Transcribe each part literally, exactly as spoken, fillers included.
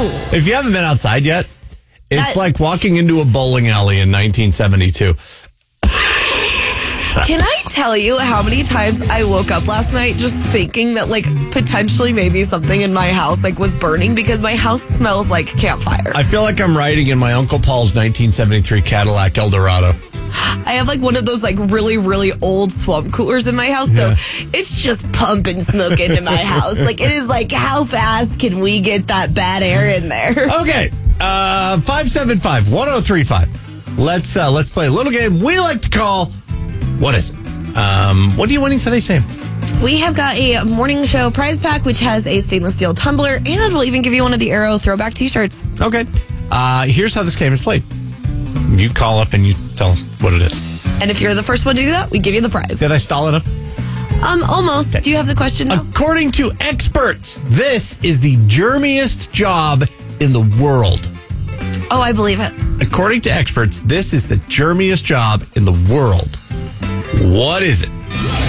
If you haven't been outside yet, it's That- like walking into a bowling alley in nineteen seventy-two. Can I tell you how many times I woke up last night just thinking that, like, potentially maybe something in my house, like, was burning because my house smells like campfire. I feel like I'm riding in my Uncle Paul's nineteen seventy-three Cadillac Eldorado. I have, like, one of those, like, really, really old swamp coolers in my house, so Yeah. it's just pumping smoke into my house. Like, it is like, how fast can we get that bad air in there? Okay, uh, five seven five, one oh three five. Let's, uh, let's play a little game we like to call, what is it? Um, what are you winning today, Sam? We have got a morning show prize pack, which has a stainless steel tumbler, and we'll even give you one of the Arrow throwback t-shirts. Okay, uh, here's how this game is played. You call up and you tell us what it is. And if you're the first one to do that, we give you the prize. Did I stall enough? Um, almost. Okay. Do you have the question now? According to experts, this is the germiest job in the world. Oh, I believe it. According to experts, this is the germiest job in the world. What is it?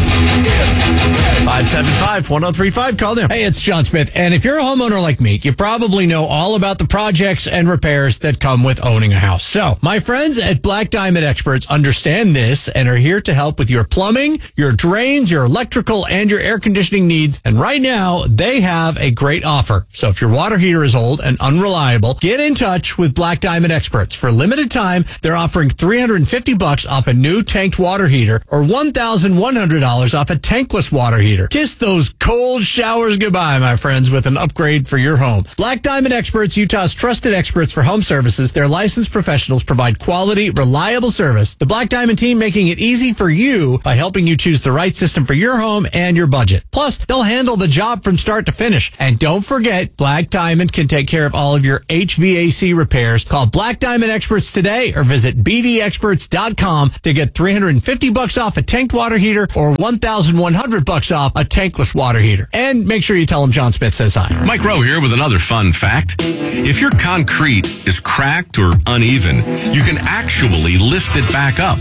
five seven five, one oh three five. Call now. Hey, it's John Smith. And if you're a homeowner like me, you probably know all about the projects and repairs that come with owning a house. So my friends at Black Diamond Experts understand this and are here to help with your plumbing, your drains, your electrical, and your air conditioning needs. And right now, they have a great offer. So if your water heater is old and unreliable, get in touch with Black Diamond Experts. For a limited time, they're offering three hundred fifty bucks off a new tanked water heater or one thousand one hundred dollars off a tankless water heater. Kiss those cold showers goodbye, my friends, with an upgrade for your home. Black Diamond Experts, Utah's trusted experts for home services. Their licensed professionals provide quality, reliable service. The Black Diamond team making it easy for you by helping you choose the right system for your home and your budget. Plus, they'll handle the job from start to finish. And don't forget, Black Diamond can take care of all of your H V A C repairs. Call Black Diamond Experts today or visit b d experts dot com to get three hundred fifty bucks off a tanked water heater or one thousand one hundred bucks off a tankless water heater. And make sure you tell them John Smith says hi. Mike Rowe here with another fun fact. If your concrete is cracked or uneven, you can actually lift it back up.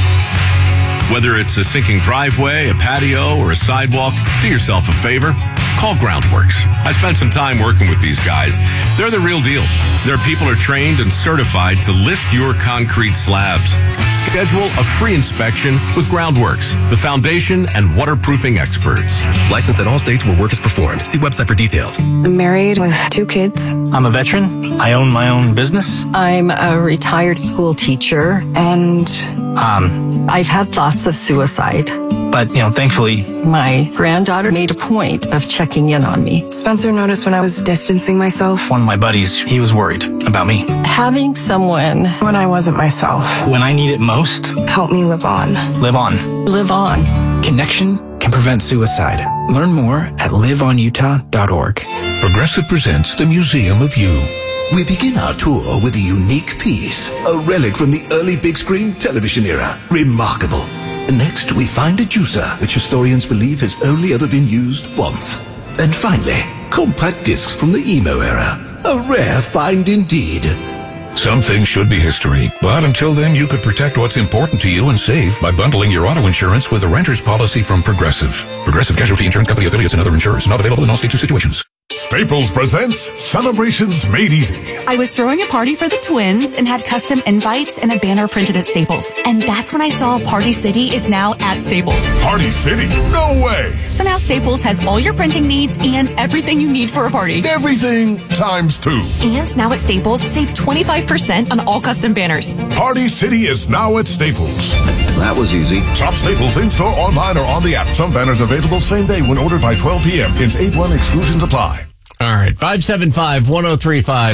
Whether it's a sinking driveway, a patio, or a sidewalk, do yourself a favor. Call Groundworks. I spent some time working with these guys. They're the real deal. Their people are trained and certified to lift your concrete slabs. Schedule a free inspection with Groundworks, the foundation and waterproofing experts. Licensed in all states where work is performed. See website for details. I'm married with two kids. I'm a veteran. I own my own business. I'm a retired school teacher. And Um, I've had thoughts of suicide. but, you know, thankfully, My granddaughter made a point of checking in on me. Spencer noticed when I was distancing myself, one of my buddies, he was worried about me. Having someone when I wasn't myself, When I need it most, helped me live on. live on. live on. Connection can prevent suicide. Learn more at live on utah dot org. Progressive presents the Museum of You. We begin our tour with a unique piece, a relic from the early big screen television era. Remarkable. Next, we find a juicer, which historians believe has only ever been used once. And finally, compact discs from the emo era. A rare find indeed. Some things should be history, but until then, you could protect what's important to you and save by bundling your auto insurance with a renter's policy from Progressive. Progressive Casualty Insurance Company affiliates and other insurers. Not available in all states or situations. Staples presents Celebrations Made Easy. I was throwing a party for the twins and had custom invites and a banner printed at Staples. And that's when I saw Party City is now at Staples. Party City? No way! So now Staples has all your printing needs and everything you need for a party. Everything times two. And now at Staples, save twenty-five percent on all custom banners. Party City is now at Staples. That was easy. Shop Staples in-store, online, or on the app. Some banners available same day when ordered by twelve p.m. Pins eight one exclusions apply. All right, five seven five, one oh three five.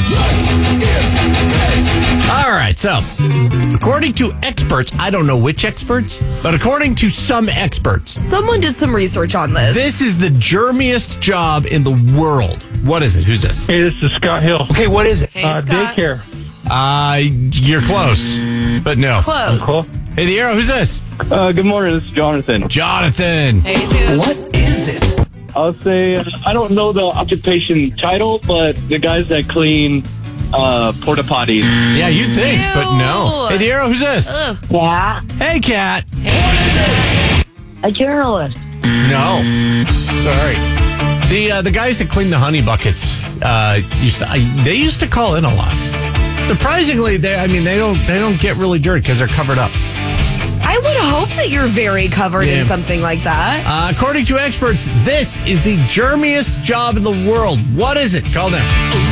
All right, so according to experts, I don't know which experts, but according to some experts, someone did some research on this. This is the germiest job in the world. What is it? Who's this? Hey, this is Scott Hill. Okay, what is it? Hey, uh, Scott. Daycare. Uh, you're close, but no. Close. Cool. Hey, the Arrow, who's this? Uh, good morning. This is Jonathan. Jonathan. Hey, dude. What is it? I'll say, I don't know the occupation title, but the guys that clean uh, porta potties. Yeah, you'd think, Ew. but no. Hey, the Arrow, who's this? Ugh. Yeah, Hey, Kat. Hey. a journalist. No. Sorry. The uh, the guys that clean the honey buckets uh, used to I, they used to call in a lot. Surprisingly, they I mean they don't they don't get really dirty because they're covered up. I would hope that you're very covered Yeah. in something like that. Uh, according to experts, this is the germiest job in the world. What is it? Call them.